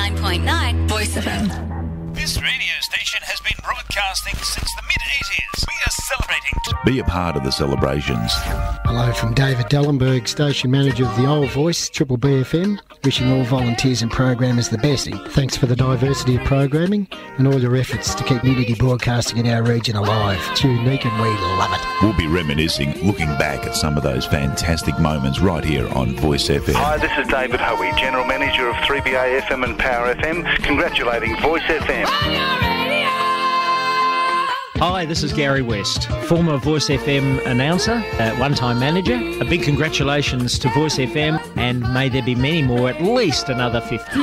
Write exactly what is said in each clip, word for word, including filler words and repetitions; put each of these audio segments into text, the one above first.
ninety-nine point nine Voice F M. This radio station has been broadcasting since the mid-eighties. We are celebrating. Be a part of the celebrations. Hello from David Dellenberg, Station Manager of the Old Voice, Triple B F M, wishing all volunteers and programmers the best. Thanks for the diversity of programming and all your efforts to keep community broadcasting in our region alive. It's unique and we love it. We'll be reminiscing, looking back at some of those fantastic moments right here on Voice F M. Hi, this is David Hoey, General Manager of three B A F M and Power F M, congratulating Voice F M. Hi, this is Gary West, former Voice F M announcer, uh, one-time manager. A big congratulations to Voice F M, and may there be many more, at least another fifty.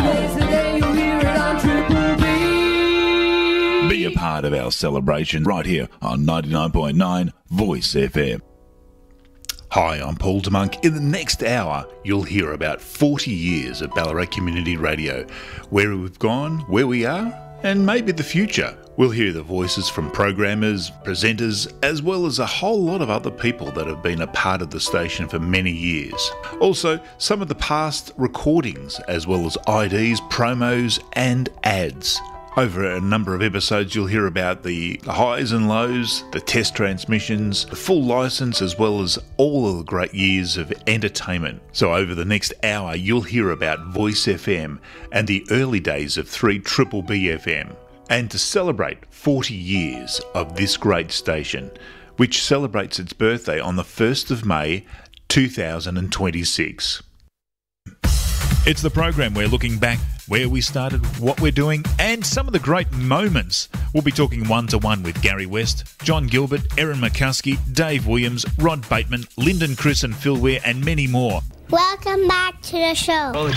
Be a part of our celebration right here on ninety-nine point nine Voice F M. Hi, I'm Paul DeMonk. In the next hour, you'll hear about forty years of Ballarat Community Radio, where we've gone, where we are, and maybe the future. We'll hear the voices from programmers, presenters, as well as a whole lot of other people that have been a part of the station for many years. Also, some of the past recordings, as well as I Ds, promos, and ads. Over a number of episodes, you'll hear about the highs and lows, the test transmissions, the full licence, as well as all of the great years of entertainment. So over the next hour, you'll hear about Voice F M and the early days of three Triple B F M. And to celebrate forty years of this great station, which celebrates its birthday on the first of May two thousand twenty-six. It's the program where looking back where we started, what we're doing, and some of the great moments. We'll be talking one-to-one with Gary West, John Gilbert, Erin McCuskey, Dave Williams, Rod Bateman, Lyndon Chris and Phil Ware, and many more. Welcome back to the show. ninety-nine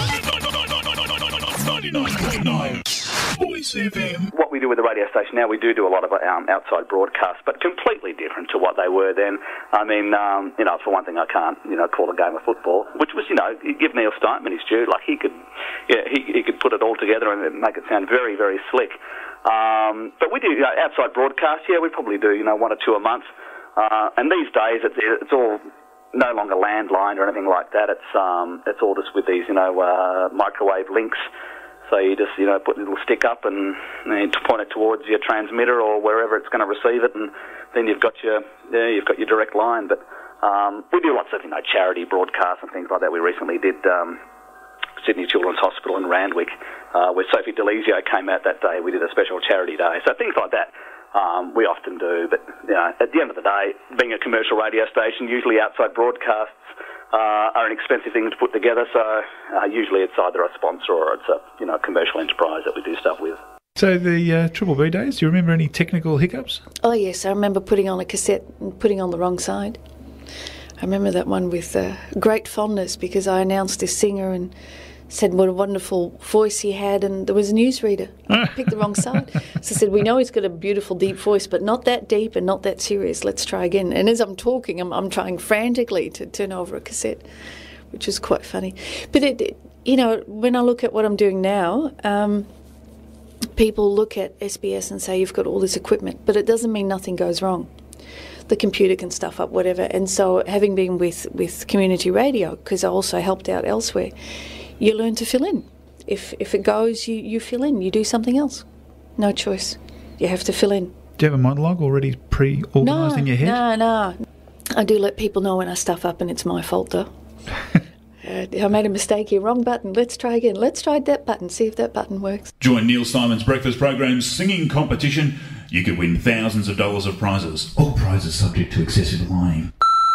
point nine Voice F M. What we do with the radio station now, we do do a lot of um, outside broadcasts, but completely different to what they were then. I mean, um, you know, for one thing, I can't, you know, call a game of football, which was, you know, you give Neil Steinman his due. Like, he could, yeah, he, he could put it all together and make it sound very, very slick. Um, but we do, you know, outside broadcasts, yeah, we probably do, you know, one or two a month. Uh, and these days, it's, it's all no longer landline or anything like that. It's um, it's all just with these, you know, uh, microwave links. So you just, you know, put a little stick up and, and point it towards your transmitter or wherever it's going to receive it, and then you've got your, yeah, you've got your direct line. But um, we do lots of, you know, charity broadcasts and things like that. We recently did um, Sydney Children's Hospital in Randwick, uh, where Sophie Delezio came out that day. We did a special charity day. So things like that um, we often do. But, you know, at the end of the day, being a commercial radio station, usually outside broadcasts Uh, are an expensive thing to put together, so uh, usually it's either a sponsor or it's a, you know, commercial enterprise that we do stuff with. So the uh, Triple B days, do you remember any technical hiccups? Oh yes, I remember putting on a cassette and putting on the wrong side. I remember that one with uh, great fondness because I announced this singer and said what a wonderful voice he had, and there was a newsreader. I picked the wrong side. So I said, we know he's got a beautiful deep voice, but not that deep and not that serious. Let's try again. And as I'm talking, I'm, I'm trying frantically to turn over a cassette, which is quite funny. But, it, it, you know, when I look at what I'm doing now, um, people look at S B S and say, you've got all this equipment, but it doesn't mean nothing goes wrong. The computer can stuff up whatever. And so having been with, with community radio, because I also helped out elsewhere, you learn to fill in. If if it goes, you, you fill in. You do something else. No choice. You have to fill in. Do you have a monologue already pre-organised no, in your head? No, no. I do let people know when I stuff up, and it's my fault, though. uh, I made a mistake here. Wrong button. Let's try again. Let's try that button. See if that button works. Join Neil Simon's breakfast program's singing competition. You could win thousands of dollars of prizes. All prizes subject to excessive lying.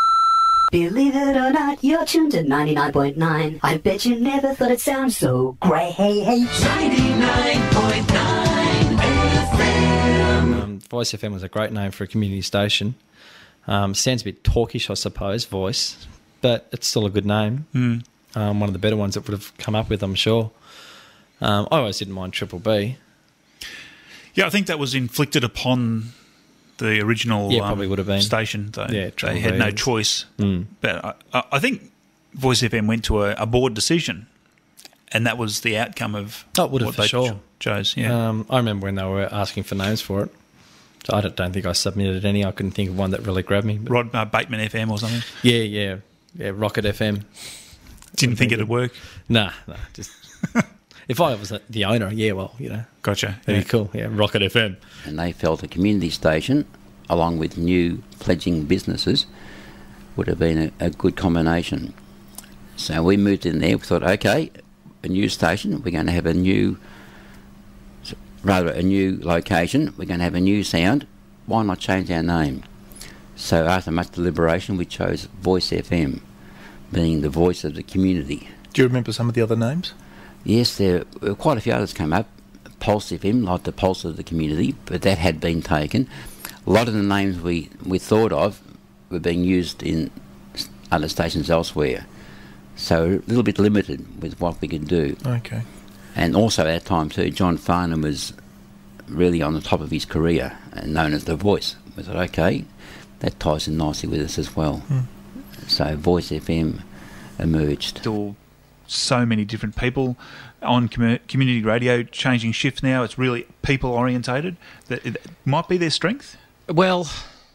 Believe it or not, you're tuned to ninety-nine point nine. I bet you never thought it sounded so great. Hey, hey. ninety-nine point nine F M. Um, Voice F M was a great name for a community station. Um, sounds a bit talkish, I suppose, Voice, but it's still a good name. Mm. Um, one of the better ones that would have come up with, I'm sure. Um, I always didn't mind Triple B. Yeah, I think that was inflicted upon the original yeah, probably um, would have been. station. They, yeah, they had no choice. Mm. But I, I think Voice F M went to a, a board decision, and that was the outcome of oh, it would have what for they sure. chose. Yeah. Um, I remember when they were asking for names for it. So I don't, don't think I submitted any. I couldn't think of one that really grabbed me. But Rod uh, Bateman F M or something? Yeah, yeah. Yeah, Rocket F M. Didn't think it'd work? Nah, nah. Just If I was the owner, yeah, well, you know. Gotcha. That'd Yeah. be cool. Yeah, Rocket F M. And they felt a community station, along with new fledgling businesses, would have been a, a good combination. So we moved in there. We thought, okay, a new station. We're going to have a new, rather a new location. We're going to have a new sound. Why not change our name? So after much deliberation, we chose Voice F M, being the voice of the community. Do you remember some of the other names? Yes, there were quite a few others came up. Pulse F M, like the pulse of the community, but that had been taken. A lot of the names we, we thought of were being used in other stations elsewhere. So a little bit limited with what we could do. Okay. And also at that time too, John Farnham was really on the top of his career and known as The Voice. We thought, okay, that ties in nicely with us as well. Mm. So Voice F M emerged. Still so many different people on commu- community radio changing shifts now. It's really people orientated. That it might be their strength. Well,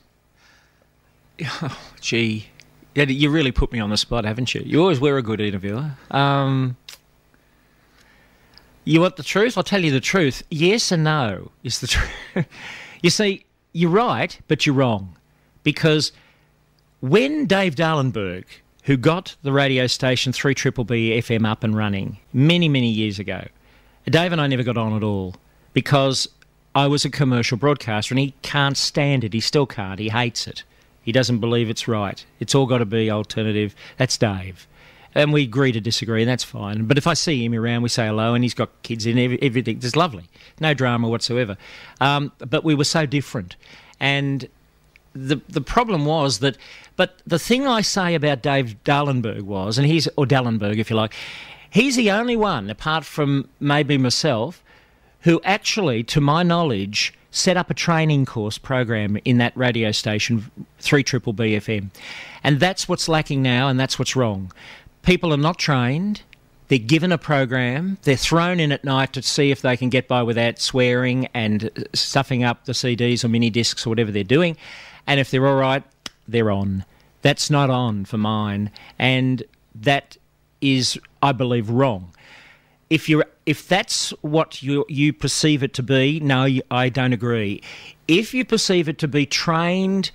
oh, gee, yeah, you really put me on the spot, haven't you? You always were a good interviewer. Um, you want the truth? I'll tell you the truth. Yes and no is the truth. You see, you're right, but you're wrong. Because when Dave Darlenberg, who got the radio station three B B B F M up and running many, many years ago, Dave and I never got on at all because I was a commercial broadcaster and he can't stand it. He still can't. He hates it. He doesn't believe it's right. It's all got to be alternative. That's Dave. And we agree to disagree, and that's fine. But if I see him around, we say hello, and he's got kids in, everything. It's lovely. No drama whatsoever. Um, but we were so different. And the the problem was that... But the thing I say about Dave Darlenberg was, and he's... Or Dallenberg, if you like, he's the only one, apart from maybe myself, who actually, to my knowledge, set up a training course program in that radio station, three B B B F M. And that's what's lacking now, and that's what's wrong. People are not trained. They're given a program. They're thrown in at night to see if they can get by without swearing and stuffing up the C Ds or mini discs or whatever they're doing. And if they're all right, they're on. That's not on for mine. And that is, I believe, wrong. If you're, if that's what you you perceive it to be, no, I don't agree. If you perceive it to be trained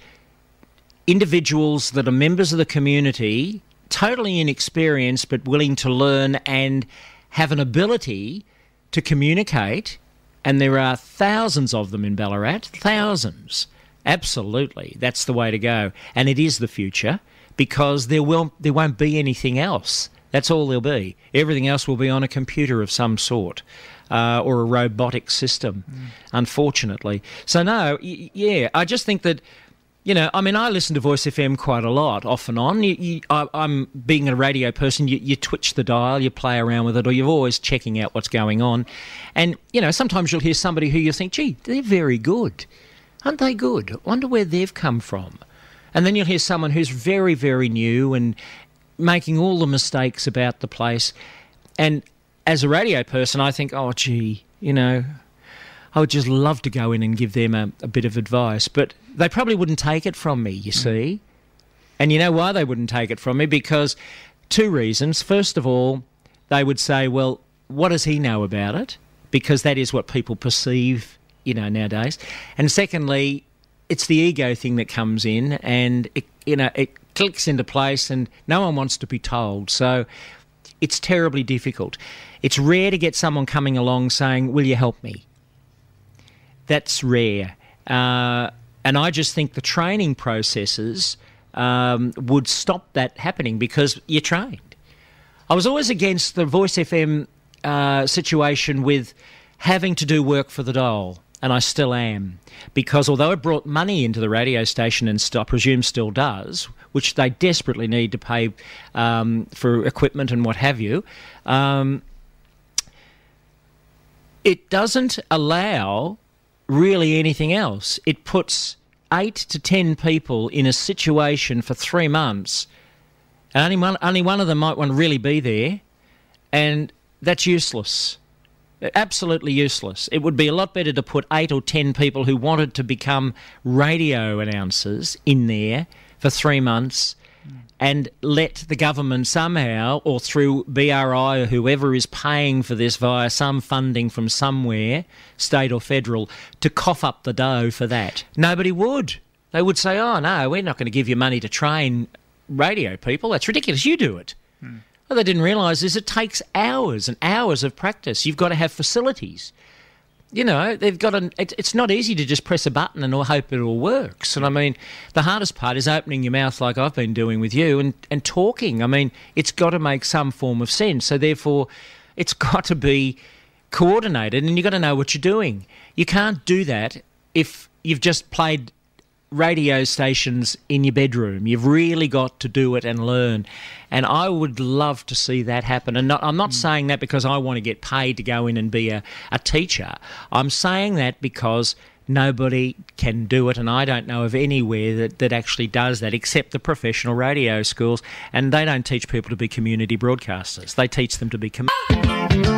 individuals that are members of the community, totally inexperienced but willing to learn and have an ability to communicate, and there are thousands of them in Ballarat, thousands, absolutely, that's the way to go. And it is the future because there will there won't be anything else. That's all there'll be. Everything else will be on a computer of some sort uh, or a robotic system, mm. unfortunately. So, no, y- yeah, I just think that, you know, I mean, I listen to Voice F M quite a lot, off and on. You, you, I, I'm, being a radio person, you, you twitch the dial, you play around with it, or you're always checking out what's going on. And, you know, sometimes you'll hear somebody who you think, gee, they're very good. Aren't they good? I wonder where they've come from. And then you'll hear someone who's very, very new and making all the mistakes about the place. And as a radio person, I think, oh, gee, you know, I would just love to go in and give them a, a bit of advice. But they probably wouldn't take it from me, you see. And you know why they wouldn't take it from me? Because two reasons. First of all, they would say, well, what does he know about it? Because that is what people perceive, you know, nowadays. And secondly, it's the ego thing that comes in and, it, you know, it clicks into place and no one wants to be told. So it's terribly difficult. It's rare to get someone coming along saying, will you help me? That's rare. Uh, and I just think the training processes um, would stop that happening because you're trained. I was always against the Voice F M uh, situation with having to do work for the dole, and I still am. Because although it brought money into the radio station and st- I presume still does, which they desperately need to pay um, for equipment and what have you, um, it doesn't allow really anything else. It puts eight to ten people in a situation for three months, and only one, only one of them might want to really be there, and that's useless. Absolutely useless. It would be a lot better to put eight or ten people who wanted to become radio announcers in there for three months and let the government somehow, or through B R I or whoever is paying for this via some funding from somewhere, state or federal, to cough up the dough for that. Nobody would. They would say, oh, no, we're not going to give you money to train radio people. That's ridiculous. You do it. Hmm. What they didn't realise is it takes hours and hours of practice. You've got to have facilities. You know, they've got an. It, it's not easy to just press a button and hope it all works. And I mean, the hardest part is opening your mouth like I've been doing with you and, and talking. I mean, it's got to make some form of sense. So therefore, it's got to be coordinated, and you've got to know what you're doing. You can't do that if you've just played radio stations in your bedroom. You've really got to do it and learn. And I would love to see that happen. And not, I'm not mm. saying that because I want to get paid to go in and be a, a teacher. I'm saying that because nobody can do it, and I don't know of anywhere that, that actually does that except the professional radio schools. And they don't teach people to be community broadcasters. They teach them to be... Com-